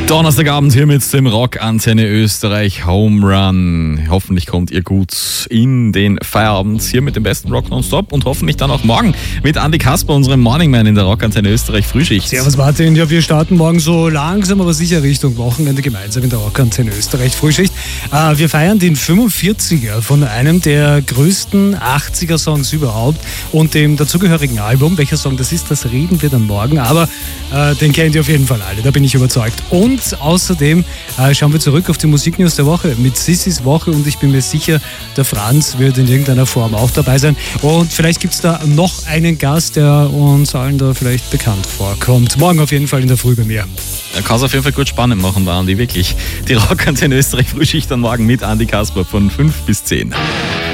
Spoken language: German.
Donnerstagabend hier mit dem Rockantenne Österreich Home Run. Hoffentlich kommt ihr gut in den Feierabend hier mit dem besten Rock nonstop und hoffentlich dann auch morgen mit Andi Kasper, unserem Morning Man in der Rockantenne Österreich Frühschicht. Servus Martin, ja, wir starten morgen so langsam, aber sicher Richtung Wochenende gemeinsam in der Rockantenne Österreich Frühschicht. Wir feiern den 45er von einem der größten 80er-Songs überhaupt und dem dazugehörigen Album. Welcher Song das ist, das reden wir dann morgen, aber den kennt ihr auf jeden Fall alle, da bin ich überzeugt. Und außerdem schauen wir zurück auf die Musiknews der Woche mit Sissis Woche und ich bin mir sicher, der Franz wird in irgendeiner Form auch dabei sein. Und vielleicht gibt es da noch einen Gast, der uns allen da vielleicht bekannt vorkommt. Morgen auf jeden Fall in der Früh bei mir. Er kann es auf jeden Fall gut spannend machen, der Andi, wirklich. Die Rockantenne Österreich Frühschicht dann morgen mit Andi Kasper von 5 bis 10.